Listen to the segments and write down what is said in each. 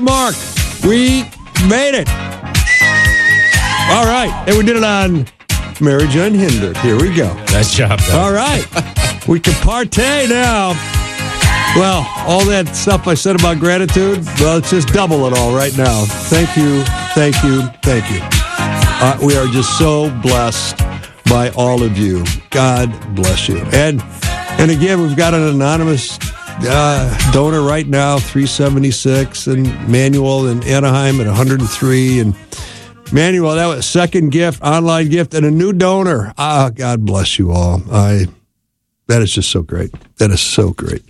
Mark, we made it. All right, and we did it on Marriage Unhindered. Here we go. Nice job, Doug. All right, we can partay now. Well, all that stuff I said about gratitude, well, let's just double it all right now. Thank you, thank you, thank you. We are just so blessed by all of you. God bless you. And again, we've got an anonymous donor right now, 376, and Manuel in Anaheim at 103. And Manuel, that was a second gift, online gift, and a new donor. God bless you all. That is just so great. That is so great.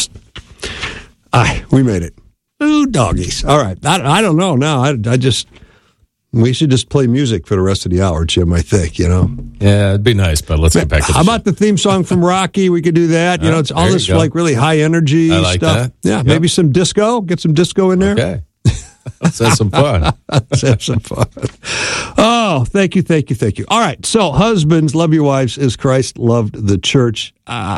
We made it. Ooh, doggies. All right. I don't know now. We should just play music for the rest of the hour, Jim, I think, Yeah, it'd be nice, but let's get back to How about the theme song from Rocky? We could do that. It's all this like really high energy I like stuff. That. Yeah, maybe some disco. Get some disco in there. Okay. Let's have some fun. Let's have some fun. Oh, thank you. All right, so husbands, love your wives as Christ loved the church.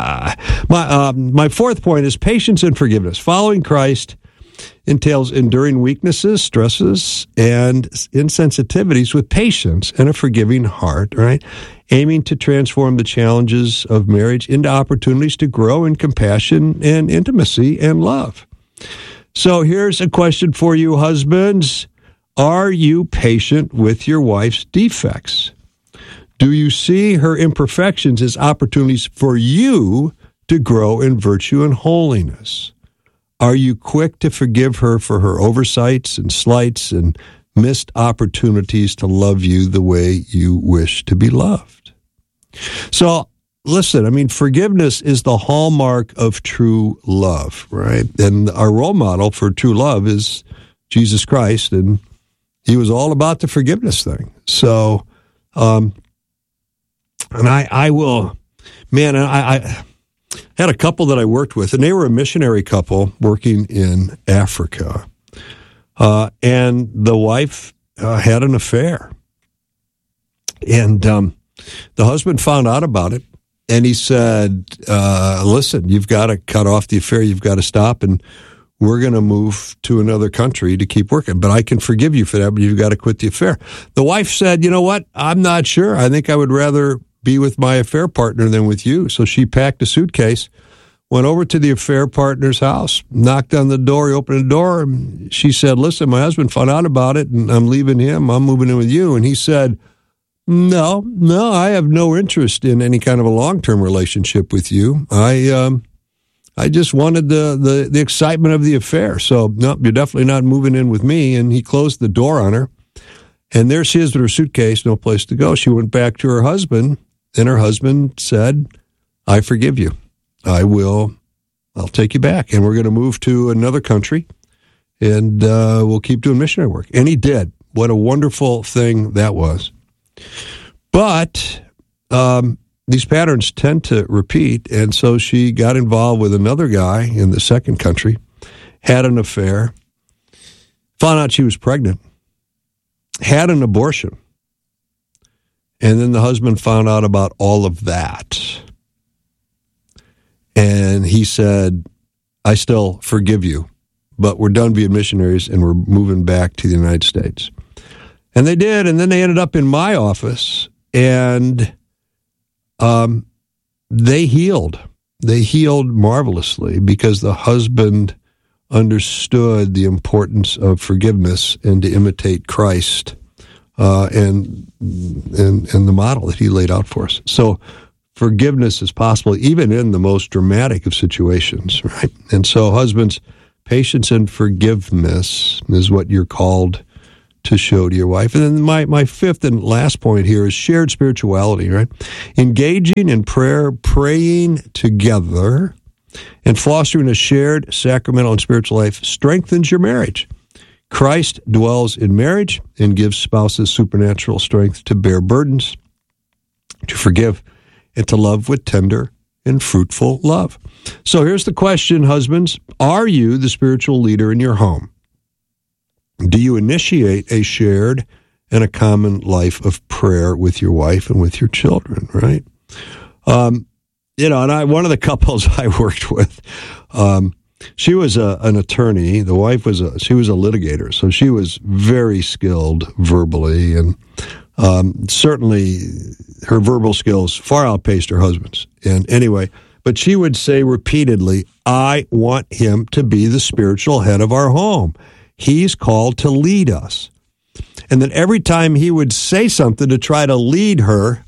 My fourth point is patience and forgiveness. Following Christ entails enduring weaknesses, stresses, and insensitivities with patience and a forgiving heart, right? Aiming to transform the challenges of marriage into opportunities to grow in compassion and intimacy and love. So here's a question for you, husbands. Are you patient with your wife's defects? Do you see her imperfections as opportunities for you to grow in virtue and holiness? Are you quick to forgive her for her oversights and slights and missed opportunities to love you the way you wish to be loved? So, listen, forgiveness is the hallmark of true love, right? And our role model for true love is Jesus Christ, and he was all about the forgiveness thing. So, I had a couple that I worked with, and they were a missionary couple working in Africa. And the wife had an affair. And the husband found out about it, and he said, listen, you've got to cut off the affair. You've got to stop, and we're going to move to another country to keep working. But I can forgive you for that, but you've got to quit the affair. The wife said, you know what? I'm not sure. I think I would rather be with my affair partner than with you. So she packed a suitcase, went over to the affair partner's house, knocked on the door, he opened the door, and she said, listen, my husband found out about it, and I'm leaving him, I'm moving in with you. And he said, no, I have no interest in any kind of a long-term relationship with you. I just wanted the excitement of the affair. So, no, you're definitely not moving in with me. And he closed the door on her. And there she is with her suitcase, no place to go. She went back to her husband, and her husband said, I forgive you. I'll take you back, and we're going to move to another country, and we'll keep doing missionary work. And he did. What a wonderful thing that was. But these patterns tend to repeat, and so she got involved with another guy in the second country, had an affair, found out she was pregnant, had an abortion, and then the husband found out about all of that. And he said, I still forgive you, but we're done being missionaries and we're moving back to the United States. And they did, and then they ended up in my office, and they healed. They healed marvelously because the husband understood the importance of forgiveness and to imitate Christ and the model that he laid out for us. So forgiveness is possible even in the most dramatic of situations, right? And so husbands, patience and forgiveness is what you're called to show to your wife. And then my fifth and last point here is shared spirituality, right? Engaging in prayer, praying together, and fostering a shared sacramental and spiritual life strengthens your marriage. Christ dwells in marriage and gives spouses supernatural strength to bear burdens, to forgive, and to love with tender and fruitful love. So here's the question, husbands. Are you the spiritual leader in your home? Do you initiate a shared and a common life of prayer with your wife and with your children, right? And one of the couples I worked with, she was an attorney. The wife was she was a litigator, so she was very skilled verbally, and certainly her verbal skills far outpaced her husband's. And anyway, but she would say repeatedly, I want him to be the spiritual head of our home. He's called to lead us. And then every time he would say something to try to lead her,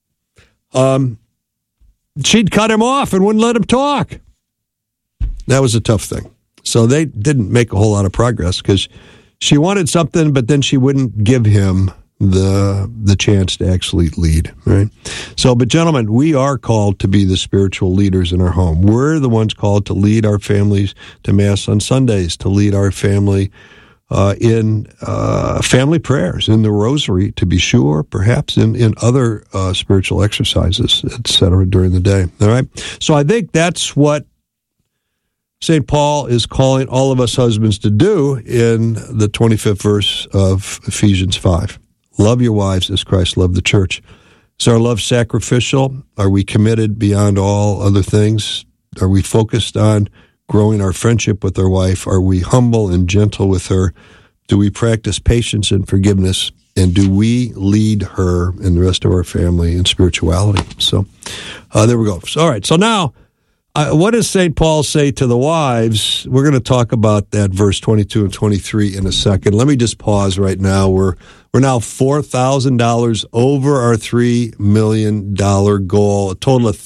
she'd cut him off and wouldn't let him talk. That was a tough thing. So they didn't make a whole lot of progress because she wanted something, but then she wouldn't give him the chance to actually lead, right? So, but gentlemen, we are called to be the spiritual leaders in our home. We're the ones called to lead our families to Mass on Sundays, to lead our family in family prayers, in the rosary, to be sure, perhaps in other spiritual exercises, etc., during the day. All right? So I think that's what St. Paul is calling all of us husbands to do in the 25th verse of Ephesians 5. Love your wives as Christ loved the church. Is our love sacrificial? Are we committed beyond all other things? Are we focused on growing our friendship with our wife? Are we humble and gentle with her? Do we practice patience and forgiveness? And do we lead her and the rest of our family in spirituality? So there we go. So, all right. So now, what does St. Paul say to the wives? We're going to talk about that verse 22 and 23 in a second. Let me just pause right now. We're now $4,000 over our $3 million goal. A total of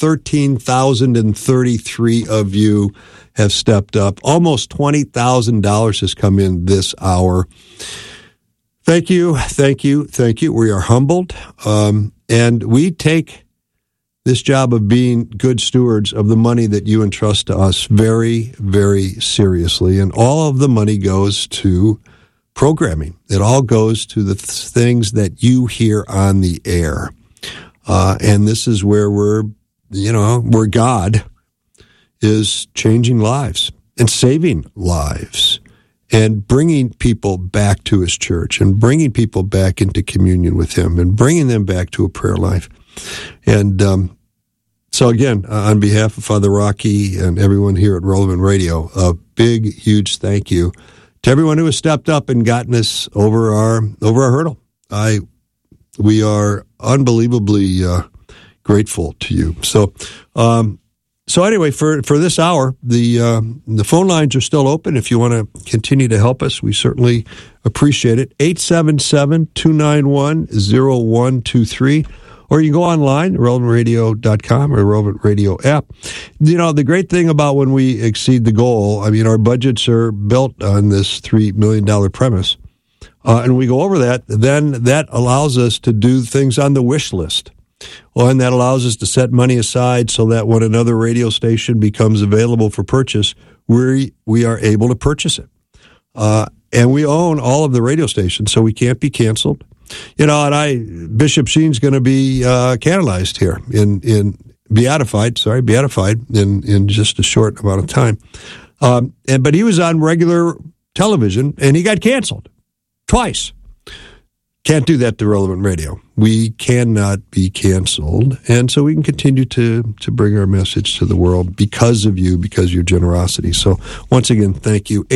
13,033 of you have stepped up. Almost $20,000 has come in this hour. Thank you, thank you, thank you. We are humbled, and we take this job of being good stewards of the money that you entrust to us very, very seriously. And all of the money goes to programming. It all goes to the things that you hear on the air. And this is where where God is changing lives and saving lives and bringing people back to his church and bringing people back into communion with him and bringing them back to a prayer life. And so again, on behalf of Father Rocky and everyone here at Relevant Radio, a big, huge thank you to everyone who has stepped up and gotten us over our hurdle. We are unbelievably grateful to you. So anyway, for this hour, the phone lines are still open. If you want to continue to help us, we certainly appreciate it. 877-291-0123. Or you can go online, relevantradio.com or Relevant Radio app. The great thing about when we exceed the goal, our budgets are built on this $3 million premise. And we go over that, then that allows us to do things on the wish list. Well, and that allows us to set money aside so that when another radio station becomes available for purchase, we are able to purchase it. And we own all of the radio stations, so we can't be canceled. And Bishop Sheen's going to be canonized here beatified in just a short amount of time. But he was on regular television and he got canceled twice. Can't do that to Relevant Radio. We cannot be canceled. And so we can continue to bring our message to the world because of you, because of your generosity. So once again, thank you.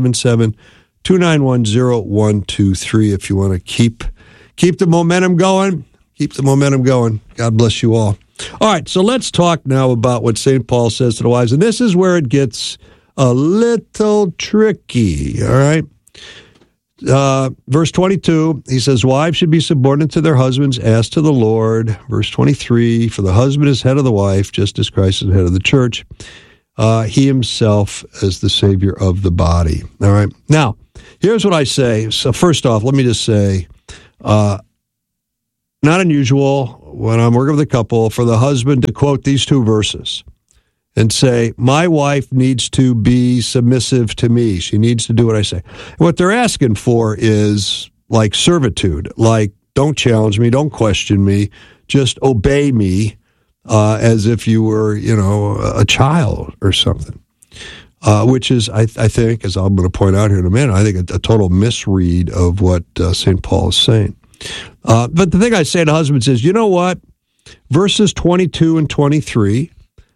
877-291-0123 if you want to keep the momentum going. Keep the momentum going. God bless you all. All right, so let's talk now about what St. Paul says to the wives. And this is where it gets a little tricky, all right? Verse 22, he says, wives should be subordinate to their husbands as to the Lord. Verse 23, for the husband is head of the wife, just as Christ is head of the church. He himself is the Savior of the body. All right. Now, here's what I say. So first off, let me just say, not unusual when I'm working with a couple for the husband to quote these two verses and say, my wife needs to be submissive to me. She needs to do what I say. And what they're asking for is like servitude, like don't challenge me, don't question me, just obey me as if you were, a child or something. Which is, I think, as I'm going to point out here in a minute, I think a total misread of what St. Paul is saying. But the thing I say to husbands is, you know what? Verses 22 and 23,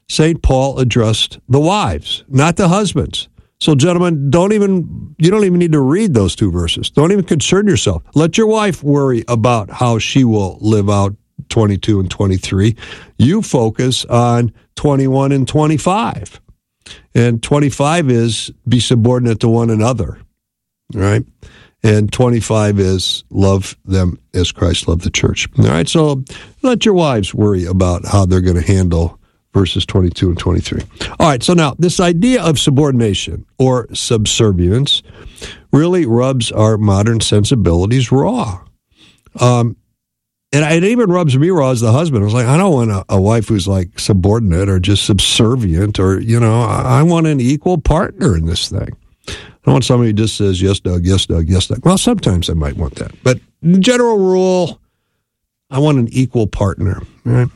St. Paul addressed the wives, not the husbands. So, gentlemen, you don't even need to read those two verses. Don't even concern yourself. Let your wife worry about how she will live out 22 and 23. You focus on 21 and 25. And 25 is be subordinate to one another, right? And 25 is love them as Christ loved the church. All right, so let your wives worry about how they're going to handle verses 22 and 23. All right, so now this idea of subordination or subservience really rubs our modern sensibilities raw. And it even rubs me raw as the husband. I was like, I don't want a wife who's like subordinate or just subservient or, I want an equal partner in this thing. I don't want somebody who just says, yes, Doug, yes, Doug, yes, Doug. Well, sometimes I might want that. But the general rule, I want an equal partner, right?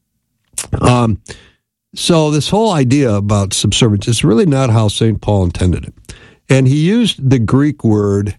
So this whole idea about subservience is really not how St. Paul intended it. And he used the Greek word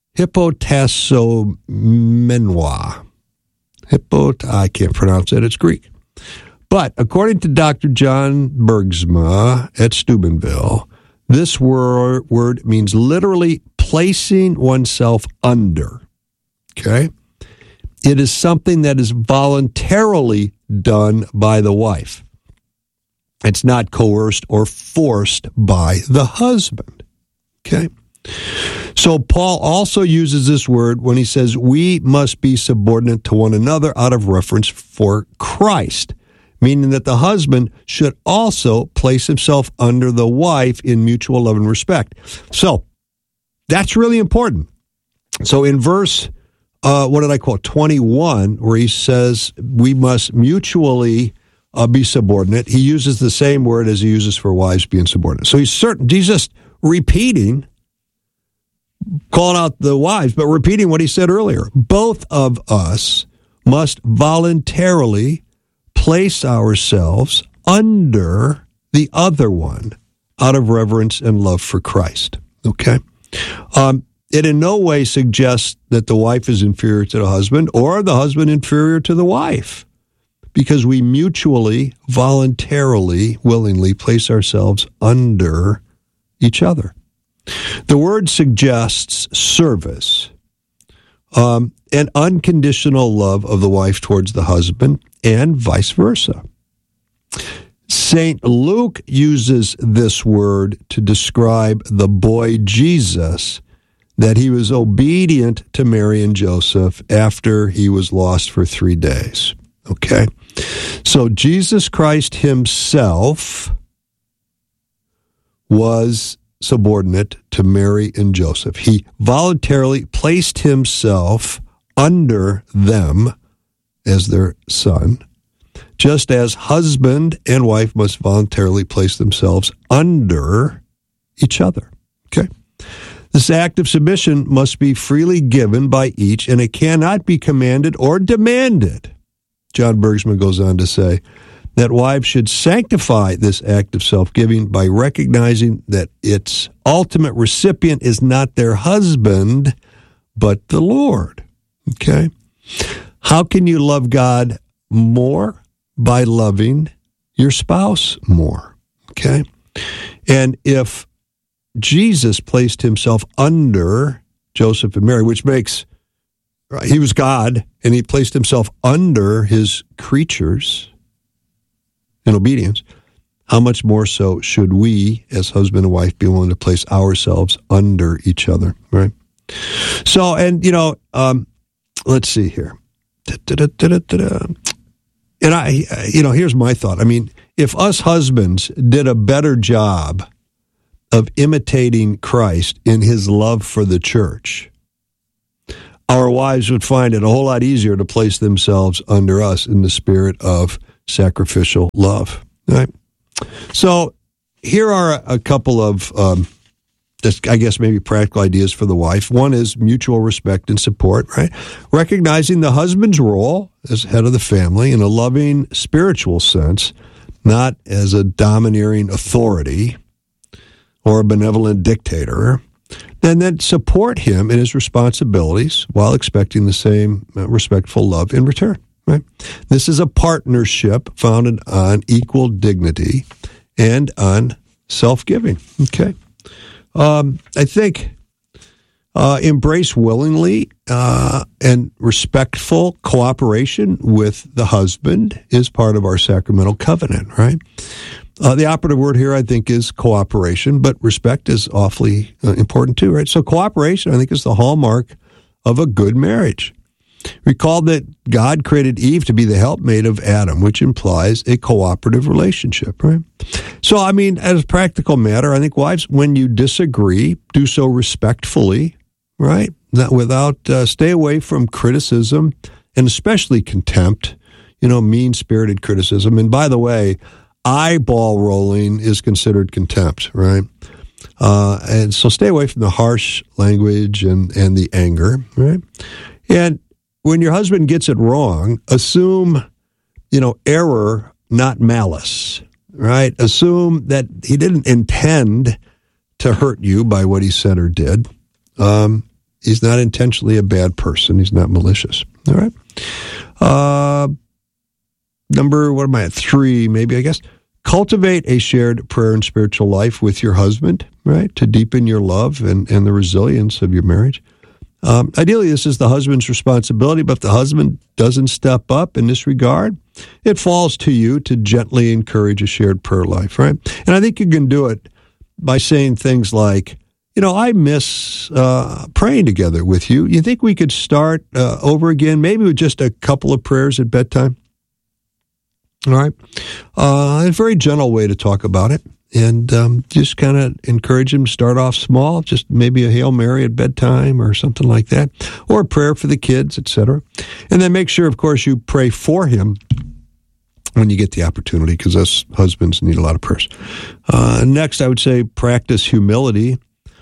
hypotassomenoi. I can't pronounce it, it's Greek. But according to Dr. John Bergsma at Steubenville, this word means literally placing oneself under. Okay? It is something that is voluntarily done by the wife. It's not coerced or forced by the husband. Okay? So Paul also uses this word when he says we must be subordinate to one another out of reference for Christ, meaning that the husband should also place himself under the wife in mutual love and respect. So that's really important. So in verse, 21, where he says we must mutually be subordinate, he uses the same word as he uses for wives being subordinate. So he's just repeating, calling out the wives, but repeating what he said earlier. Both of us must voluntarily place ourselves under the other one out of reverence and love for Christ. Okay? It in no way suggests that the wife is inferior to the husband or the husband inferior to the wife, because we mutually, voluntarily, willingly place ourselves under each other. The word suggests service, and unconditional love of the wife towards the husband, and vice versa. St. Luke uses this word to describe the boy Jesus, that he was obedient to Mary and Joseph after he was lost for 3 days. Okay? So Jesus Christ himself was subordinate to Mary and Joseph. He voluntarily placed himself under them as their son, just as husband and wife must voluntarily place themselves under each other. Okay? This act of submission must be freely given by each, and it cannot be commanded or demanded. John Bergsma goes on to say that wives should sanctify this act of self-giving by recognizing that its ultimate recipient is not their husband, but the Lord. Okay? How can you love God more? By loving your spouse more. Okay? And if Jesus placed himself under Joseph and Mary, which makes, he was God, and he placed himself under his creatures in obedience, how much more so should we, as husband and wife, be willing to place ourselves under each other, right? So, and, let's see here. And here's my thought. I mean, if us husbands did a better job of imitating Christ in his love for the church, our wives would find it a whole lot easier to place themselves under us in the spirit of sacrificial love. Right? So here are a couple of, maybe practical ideas for the wife. One is mutual respect and support, right? Recognizing the husband's role as head of the family in a loving spiritual sense, not as a domineering authority or a benevolent dictator, and then support him in his responsibilities while expecting the same respectful love in return. right? This is a partnership founded on equal dignity and on self-giving, okay? I think embrace willingly and respectful cooperation with the husband is part of our sacramental covenant, right? The operative word here, I think, is cooperation, but respect is awfully important too, right? So cooperation, I think, is the hallmark of a good marriage. Recall that God created Eve to be the helpmate of Adam, which implies a cooperative relationship, right? So, I mean, as a practical matter, I think wives, when you disagree, do so respectfully, right? Not without, stay away from criticism and especially contempt, mean-spirited criticism. And by the way, eyeball rolling is considered contempt, right? And so stay away from the harsh language and the anger, right? And when your husband gets it wrong, assume, error, not malice, right? Assume that he didn't intend to hurt you by what he said or did. He's not intentionally a bad person. He's not malicious, all right? Number, 3, maybe, I guess. Cultivate a shared prayer and spiritual life with your husband, right, to deepen your love and the resilience of your marriage. Ideally, this is the husband's responsibility, but if the husband doesn't step up in this regard, it falls to you to gently encourage a shared prayer life, right? And I think you can do it by saying things like, I miss praying together with you. You think we could start over again, maybe with just a couple of prayers at bedtime? All right. A very gentle way to talk about it. And just kind of encourage him to start off small, just maybe a Hail Mary at bedtime or something like that, or a prayer for the kids, etc. And then make sure, of course, you pray for him when you get the opportunity, because us husbands need a lot of prayers. Next, I would say practice humility,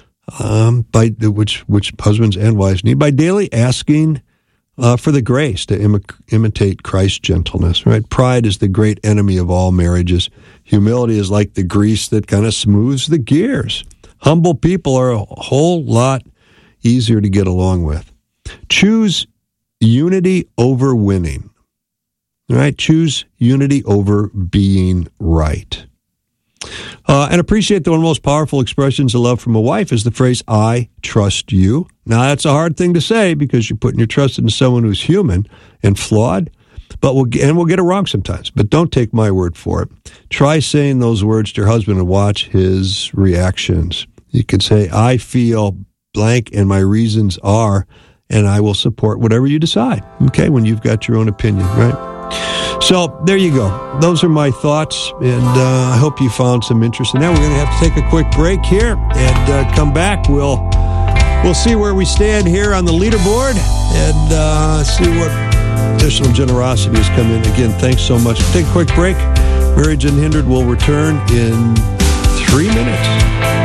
which husbands and wives need, by daily asking for the grace to imitate Christ's gentleness, right? Pride is the great enemy of all marriages. Humility is like the grease that kind of smooths the gears. Humble people are a whole lot easier to get along with. Choose unity over winning, right? Choose unity over being right. And appreciate that one of the most powerful expressions of love from a wife is the phrase, I trust you. Now, that's a hard thing to say because you're putting your trust in someone who's human and flawed, but we'll get it wrong sometimes. But don't take my word for it. Try saying those words to your husband and watch his reactions. You could say, I feel blank and my reasons are, and I will support whatever you decide, okay, when you've got your own opinion, right? So there you go. Those are my thoughts, and I hope you found some interest in that. We're going to have to take a quick break here and come back. We'll see where we stand here on the leaderboard and see what additional generosity has come in. Again, thanks so much. Take a quick break. Marriage Unhindered will return in 3 minutes.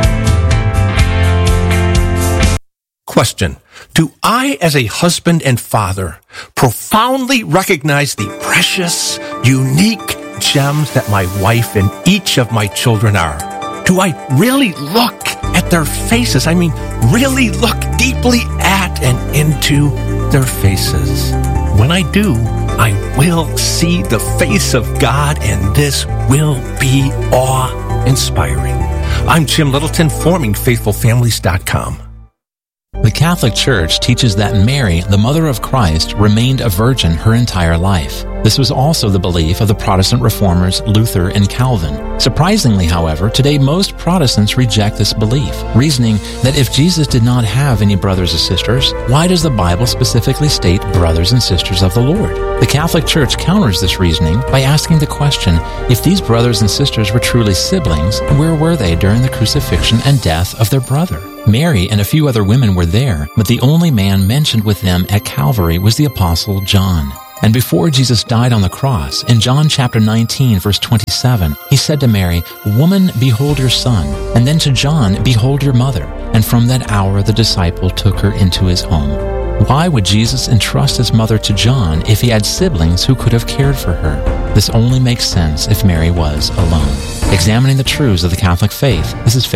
Question. Do I, as a husband and father, profoundly recognize the precious, unique gems that my wife and each of my children are? Do I really look at their faces? I mean, really look deeply at and into their faces. When I do, I will see the face of God, and this will be awe-inspiring. I'm Jim Littleton, formingfaithfulfamilies.com. The Catholic Church teaches that Mary, the mother of Christ, remained a virgin her entire life. This was also the belief of the Protestant reformers Luther and Calvin. Surprisingly, however, today most Protestants reject this belief, reasoning that if Jesus did not have any brothers or sisters, why does the Bible specifically state brothers and sisters of the Lord? The Catholic Church counters this reasoning by asking the question, if these brothers and sisters were truly siblings, where were they during the crucifixion and death of their brother? Mary and a few other women were there, but the only man mentioned with them at Calvary was the Apostle John. And before Jesus died on the cross, in John chapter 19, verse 27, he said to Mary, Woman, behold your son. And then to John, behold your mother. And from that hour the disciple took her into his home. Why would Jesus entrust his mother to John if he had siblings who could have cared for her? This only makes sense if Mary was alone. Examining the truths of the Catholic faith, this is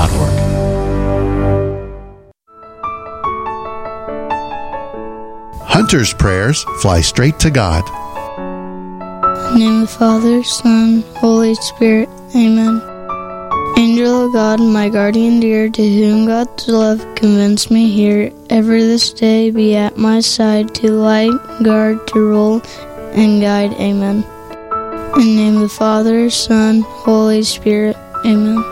faithforensics.org. Hunter's prayers fly straight to God. In the name of the Father, Son, Holy Spirit. Amen. Angel of God, my guardian dear, to whom God's love convince me here, ever this day be at my side, to light, guard, to rule, and guide. Amen. In the name of the Father, Son, Holy Spirit. Amen.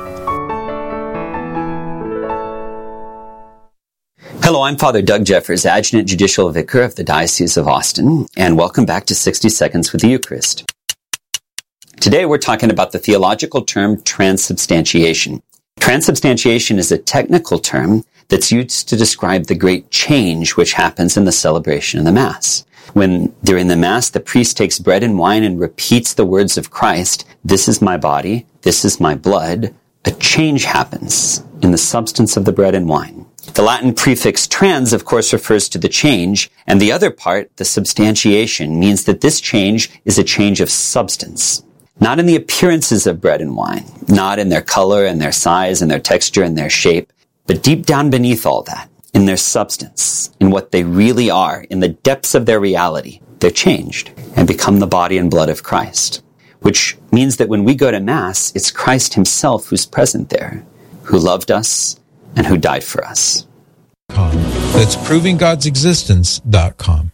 Hello, I'm Father Doug Jeffers, Adjutant Judicial Vicar of the Diocese of Austin, and welcome back to 60 Seconds with the Eucharist. Today we're talking about the theological term transubstantiation. Transubstantiation is a technical term that's used to describe the great change which happens in the celebration of the Mass. When during the Mass the priest takes bread and wine and repeats the words of Christ, "This is my body, this is my blood," a change happens in the substance of the bread and wine. The Latin prefix trans, of course, refers to the change, and the other part, the substantiation, means that this change is a change of substance. Not in the appearances of bread and wine, not in their color and their size and their texture and their shape, but deep down beneath all that, in their substance, in what they really are, in the depths of their reality, they're changed and become the body and blood of Christ. Which means that when we go to Mass, it's Christ himself who's present there, who loved us and who died for us. That's provinggodsexistence.com.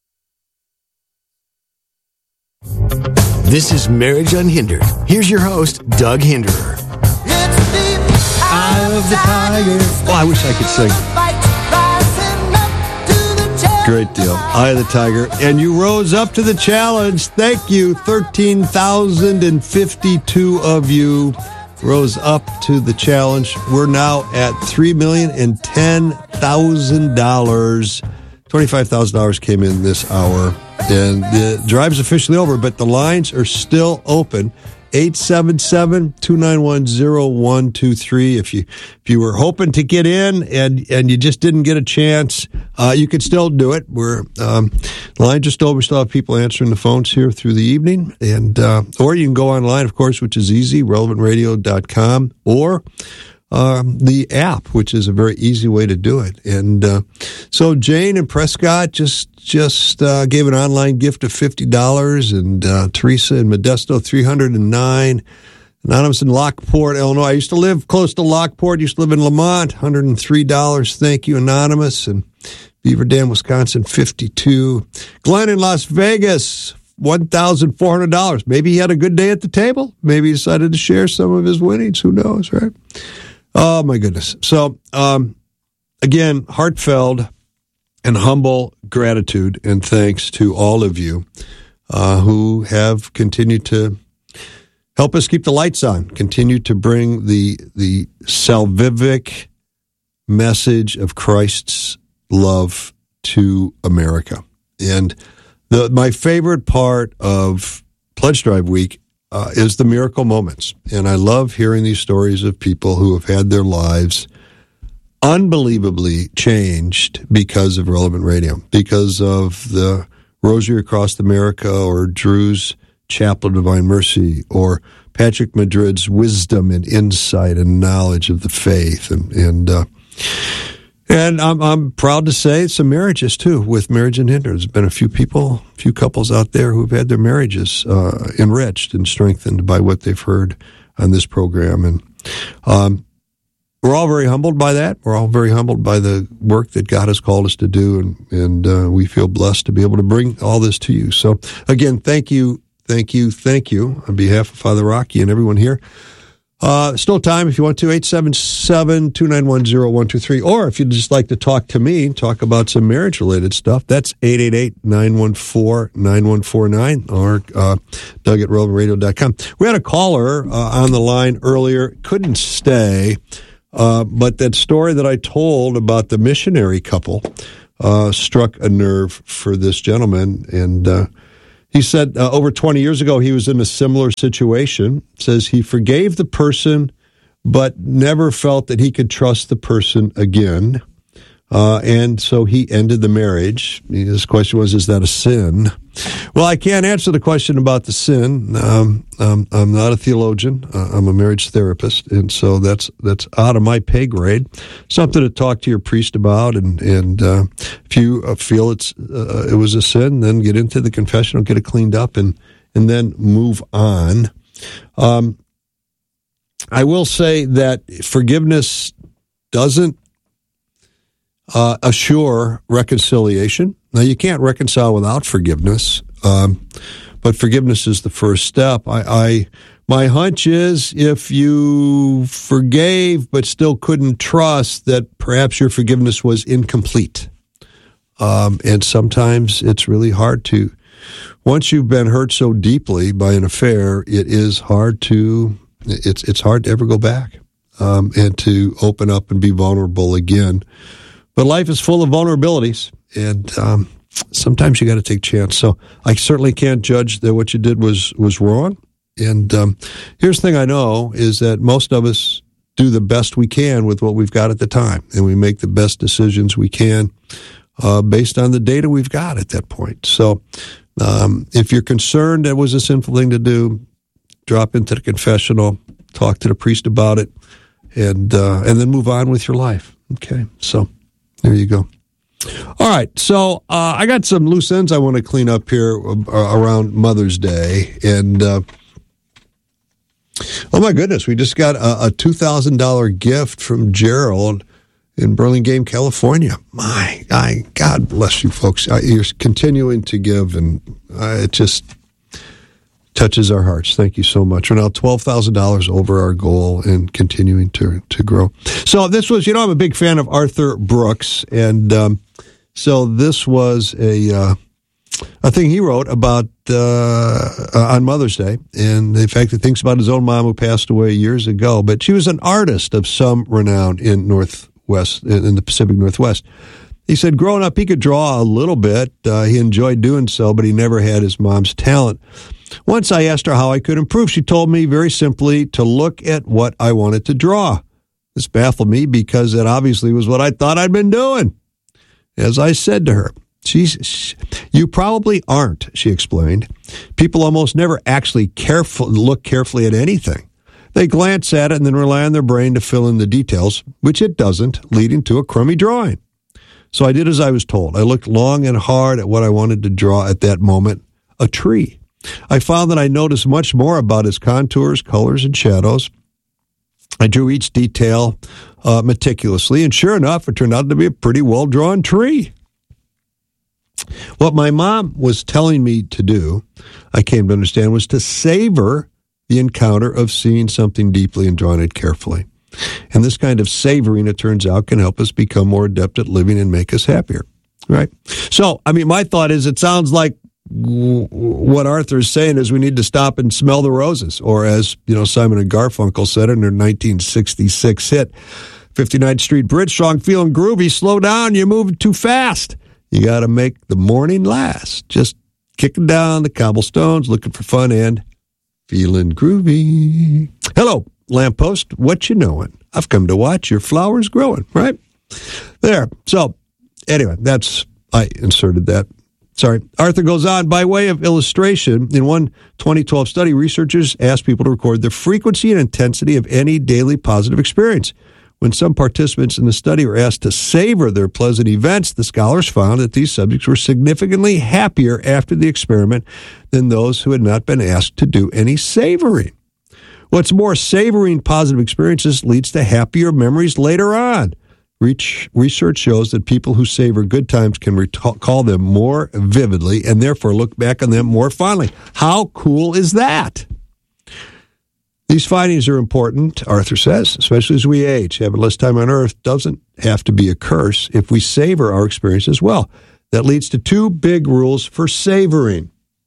This is Marriage Unhindered. Here's your host, Doug Hinderer. Eye of the Tiger. Oh, I wish I could sing. Great deal. Eye of the Tiger. And you rose up to the challenge. Thank you. 13,052 of you rose up to the challenge. We're now at $3,010,000. $25,000 came in this hour. And the drive's officially over, but the lines are still open. 877-291-0123. If you were hoping to get in and you just didn't get a chance, you could still do it. The line just over. We still have people answering the phones here through the evening, and or you can go online, of course, which is easy, relevantradio.com, or the app, which is a very easy way to do it. And so Jane and Prescott just gave an online gift of $50, and Teresa in Modesto, $309. Anonymous in Lockport, Illinois. I used to live close to Lockport. Used to live in Lamont, $103. Thank you, Anonymous. And Beaver Dam, Wisconsin, $52. Glenn in Las Vegas, $1,400. Maybe he had a good day at the table. Maybe he decided to share some of his winnings. Who knows, right? Oh, my goodness. So, again, heartfelt and humble gratitude and thanks to all of you who have continued to help us keep the lights on, continue to bring the salvific message of Christ's love to America. And my favorite part of Pledge Drive Week is the miracle moments. And I love hearing these stories of people who have had their lives unbelievably changed because of Relevant Radio, because of the Rosary Across America, or Drew's Chapel of Divine Mercy, or Patrick Madrid's wisdom and insight and knowledge of the faith. And I'm proud to say some marriages, too, with Marriage Unhindered. There's been a few couples out there who've had their marriages enriched and strengthened by what they've heard on this program. And we're all very humbled by that. We're all very humbled by the work that God has called us to do, and we feel blessed to be able to bring all this to you. So, again, thank you on behalf of Father Rocky and everyone here. Still time if you want to, 877-291-0123. Or if you'd just like to talk to me, talk about some marriage-related stuff, that's 888-914-9149 or Doug at relevantradio.com. We had a caller on the line earlier, couldn't stay, but that story that I told about the missionary couple struck a nerve for this gentleman, and he said over 20 years ago he was in a similar situation. Says he forgave the person, but never felt that he could trust the person again. And so he ended the marriage. His question was, is that a sin? Well, I can't answer the question about the sin. I'm not a theologian. I'm a marriage therapist, and so that's out of my pay grade. Something to talk to your priest about, and if you feel it was a sin, then get into the confessional, get it cleaned up, and then move on. I will say that forgiveness doesn't assure reconciliation. Now, you can't reconcile without forgiveness, but forgiveness is the first step. My hunch is if you forgave but still couldn't trust, that perhaps your forgiveness was incomplete. And sometimes it's really hard to, once you've been hurt so deeply by an affair, it's hard to ever go back and to open up and be vulnerable again. But life is full of vulnerabilities, and sometimes you got to take a chance. So I certainly can't judge that what you did was wrong. And here's the thing I know is that most of us do the best we can with what we've got at the time, and we make the best decisions we can based on the data we've got at that point. So if you're concerned that was a sinful thing to do, drop into the confessional, talk to the priest about it, and then move on with your life. Okay, so there you go. All right, so I got some loose ends I want to clean up here around Mother's Day, and oh my goodness, we just got a $2,000 gift from Gerald in Burlingame, California. My God bless you folks. You're continuing to give, and it just touches our hearts. Thank you so much. We're now $12,000 over our goal and continuing to grow. So this was, I'm a big fan of Arthur Brooks, and so this was a thing he wrote about on Mother's Day, and the fact that he thinks about his own mom who passed away years ago. But she was an artist of some renown in the Pacific Northwest. He said growing up, he could draw a little bit. He enjoyed doing so, but he never had his mom's talent. Once I asked her how I could improve, she told me very simply to look at what I wanted to draw. This baffled me because it obviously was what I thought I'd been doing. As I said to her, you probably aren't, she explained. People almost never actually look carefully at anything. They glance at it and then rely on their brain to fill in the details, which it doesn't, leading to a crummy drawing. So I did as I was told. I looked long and hard at what I wanted to draw at that moment, a tree. I found that I noticed much more about its contours, colors, and shadows. I drew each detail meticulously, and sure enough, it turned out to be a pretty well-drawn tree. What my mom was telling me to do, I came to understand, was to savor the encounter of seeing something deeply and drawing it carefully. And this kind of savoring, it turns out, can help us become more adept at living and make us happier, right? So, my thought is it sounds like what Arthur is saying is we need to stop and smell the roses, or as Simon and Garfunkel said in their 1966 hit, 59th Street Bridge song, feeling groovy, slow down, you're moving too fast. You got to make the morning last. Just kicking down the cobblestones, looking for fun and feeling groovy. Hello, lamppost, what you knowin'? I've come to watch your flowers growing, right? There. So, anyway, I inserted that. Sorry. Arthur goes on, by way of illustration, in one 2012 study, researchers asked people to record the frequency and intensity of any daily positive experience. When some participants in the study were asked to savor their pleasant events, the scholars found that these subjects were significantly happier after the experiment than those who had not been asked to do any savoring. What's more, savoring positive experiences leads to happier memories later on. Research shows that people who savor good times can recall them more vividly and therefore look back on them more fondly. How cool is that? These findings are important, Arthur says, especially as we age. Having less time on earth doesn't have to be a curse if we savor our experiences well. That leads to two big rules for savoring.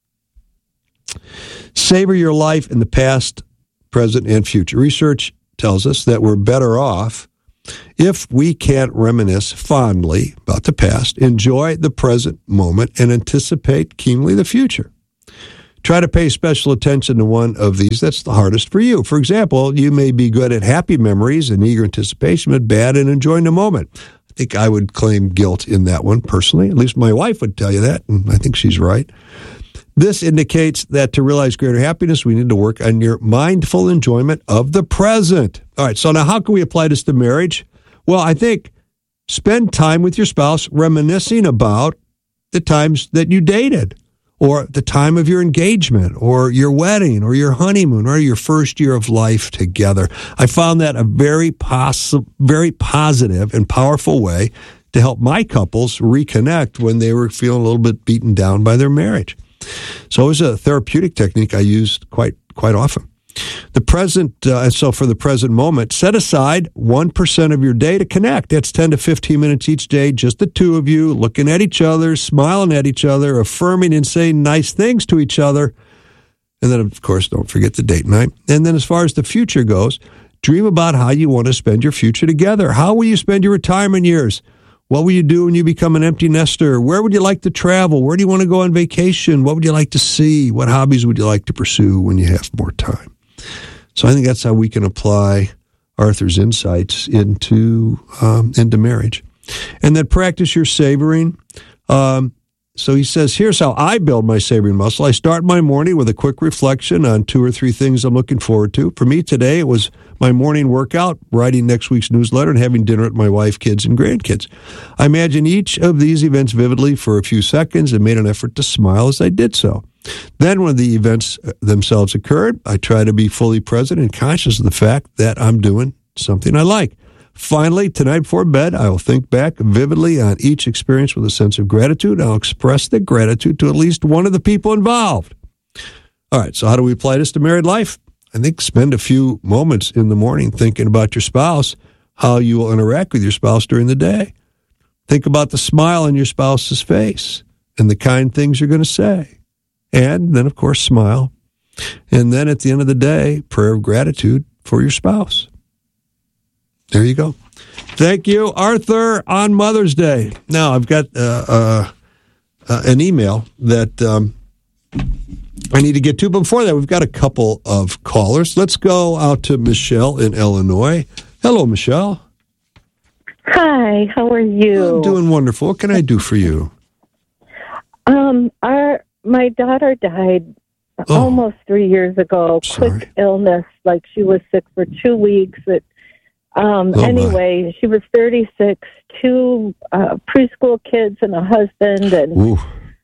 Savor your life in the past, present, and future. Research tells us that we're better off if we can't reminisce fondly about the past, enjoy the present moment, and anticipate keenly the future. Try to pay special attention to one of these that's the hardest for you. For example, you may be good at happy memories and eager anticipation, but bad at enjoying the moment. think I would claim guilt in that one personally. At least my wife would tell you that, and I think she's right. This indicates that to realize greater happiness, we need to work on your mindful enjoyment of the present. All right, so now how can we apply this to marriage? Well, I think spend time with your spouse reminiscing about the times that you dated, or the time of your engagement, or your wedding, or your honeymoon, or your first year of life together. I found that a very positive and powerful way to help my couples reconnect when they were feeling a little bit beaten down by their marriage. So it was a therapeutic technique I used quite often. The present, so for the present moment, set aside 1% of your day to connect. That's 10 to 15 minutes each day, just the two of you, looking at each other, smiling at each other, affirming and saying nice things to each other. And then, of course, don't forget the date night. And then as far as the future goes, dream about how you want to spend your future together. How will you spend your retirement years? What will you do when you become an empty nester? Where would you like to travel? Where do you want to go on vacation? What would you like to see? What hobbies would you like to pursue when you have more time? So I think that's how we can apply Arthur's insights into marriage. And then practice your savoring. So he says, here's how I build my savoring muscle. I start my morning with a quick reflection on 2 or 3 things I'm looking forward to. For me today, it was my morning workout, writing next week's newsletter, and having dinner with my wife, kids, and grandkids. I imagine each of these events vividly for a few seconds and made an effort to smile as I did so. Then when the events themselves occurred, I try to be fully present and conscious of the fact that I'm doing something I like. Finally, tonight before bed, I will think back vividly on each experience with a sense of gratitude. I'll express the gratitude to at least one of the people involved. All right, so how do we apply this to married life? I think spend a few moments in the morning thinking about your spouse, how you will interact with your spouse during the day. Think about the smile on your spouse's face and the kind things you're going to say. And then, of course, smile. And then at the end of the day, prayer of gratitude for your spouse. There you go. Thank you, Arthur, on Mother's Day. Now, I've got an email that I need to get to. But before that, we've got a couple of callers. Let's go out to Michelle in Illinois. Hello, Michelle. Hi, how are you? I'm doing wonderful. What can I do for you? My daughter died almost 3 years ago. Sorry. Quick illness, like she was sick for 2 weeks. Anyway, she was 36, 2 preschool kids and a husband. And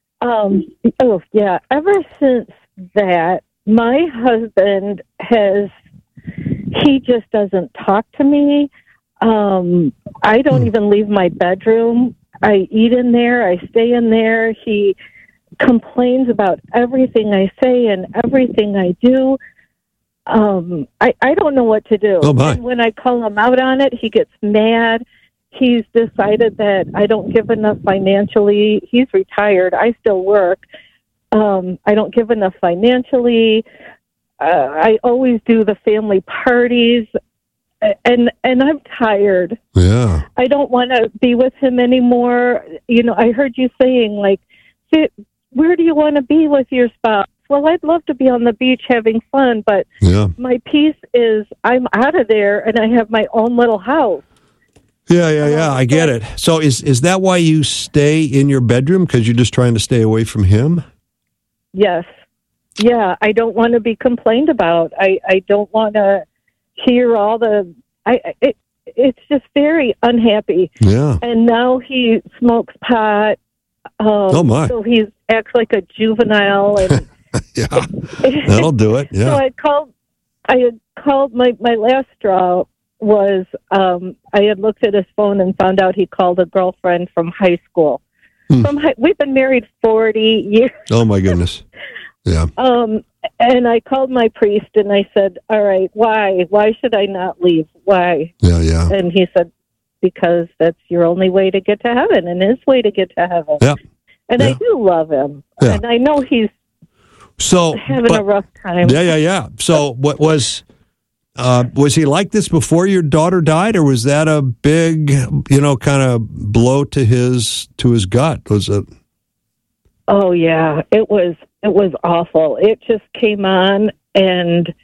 ever since that, my husband he just doesn't talk to me. I don't even leave my bedroom. I eat in there. I stay in there. He complains about everything I say and everything I do. I don't know what to do. Oh my. And when I call him out on it, he gets mad. He's decided that I don't give enough financially. He's retired. I still work. I don't give enough financially. I always do the family parties. And I'm tired. Yeah. I don't want to be with him anymore. You know, I heard you saying, like, where do you want to be with your spouse? Well, I'd love to be on the beach having fun, but my peace is I'm out of there and I have my own little house. Yeah. I get it. So is that why you stay in your bedroom? Because you're just trying to stay away from him? Yes. Yeah, I don't want to be complained about. I don't want to hear all the... it's just very unhappy. Yeah. And now he smokes pot. Oh, my. So he acts like a juvenile. And yeah, that'll do it. Yeah. So I had called my last straw was I had looked at his phone and found out he called a girlfriend from high school. We've been married 40 years. Oh, my goodness. Yeah. And I called my priest and I said, all right, why? Why should I not leave? Why? Yeah. And he said, because that's your only way to get to heaven and his way to get to heaven. Yeah. And I do love him. Yeah. And I know he's having a rough time. Yeah. So what was he like this before your daughter died, or was that a big, kind of blow to his gut? Was it? Oh yeah, it was awful. It just came on, and